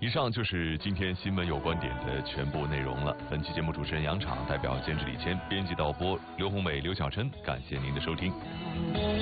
以上就是今天新闻有观点的全部内容了。本期节目主持人杨昶代表监制李谦，编辑导播刘宏伟、刘晓琛，感谢您的收听。